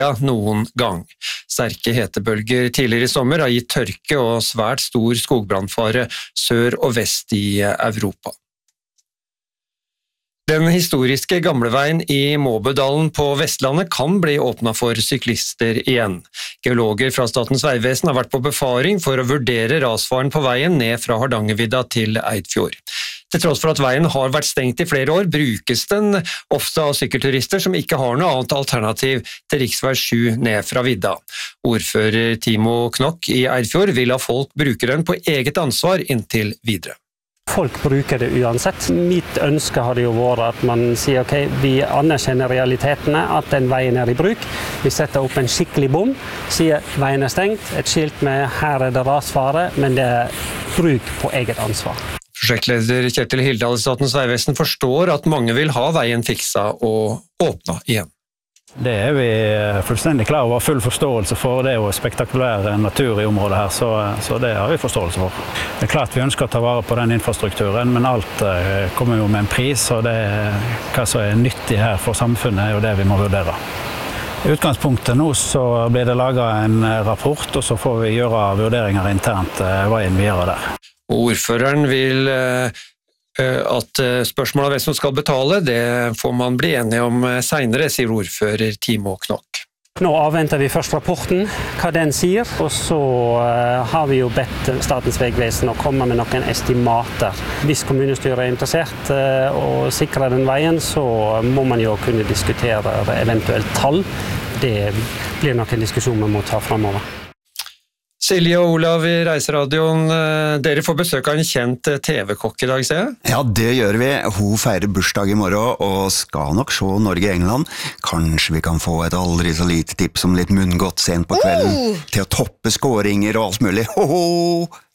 noen gang. Sterke hetebølger tidligere i sommer har gitt tørke og svært stor skogbrannfare sør og vest i Europa. Den historiske gamleveien i Måbødalen på Vestlandet kan bli åpnet for syklister igjen. Geologer fra Statens vegvesen har vært på befaring for å vurdere rasfaren på veien ned fra Hardangervidda til Eidfjord. Til tross for at veien har vært stengt i flere år, brukes den ofte av sykkelturister som ikke har noe annet alternativ til riksvei 7 ned fra vidda. Ordfører Timo Knokk i Eidfjord vil ha folk bruke den på eget ansvar inntil videre. Folk bruker det uansett. Mitt ønske har det jo vært at man sier ok, vi anerkjenner realitetene, at den veien er i bruk. Vi setter opp en skikkelig bom, sier veien er stengt, et skilt med her er det rasfare, men det er bruk på eget ansvar. Prosjektleder Kjetil Hildal i Statens vegvesen forstår at mange vil ha veien fiksa og åpna igjen. Det er vi fullstendig klar over, full forståelse for. Det er jo spektakulær natur i området her, så det har vi forståelse for. Det er klart vi ønsker å ta vare på den infrastrukturen, men alt kommer jo med en pris, og hva som er nyttig her for samfunnet er jo det vi må vurdere. I utgangspunktet nå så blir det laget en rapport, og så får vi gjøre vurderinger internt veien videre der. Ordføreren vil at spørsmålet av hvem som skal betale, det får man bli enige om senere, sier ordfører Timo Knokk. Nå avventer vi først rapporten, hva den sier, og så har vi jo bedt Statens vegvesen å komme med noen estimater. Hvis kommunestyret er interessert å sikre den veien, så må man jo kunne diskutere eventuelt tall. Det blir nok en diskusjon vi må ta fremover. Silje og Olav i Reiseradioen, dere får besøk av en kjent TV-kokk i dag, ser jeg? Ja, det gjør vi. Hun feirer bursdag i morgen og skal nok se Norge-England. Kanskje vi kan få et aldri så lite tips om litt munngodt sent på kvelden til å toppe skåringer og alt mulig. Ho-ho!